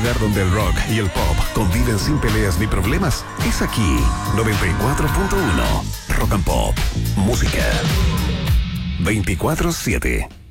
lugar donde el rock y el pop conviven sin peleas ni problemas es aquí. 94.1 Rock and Pop. Música 24/7.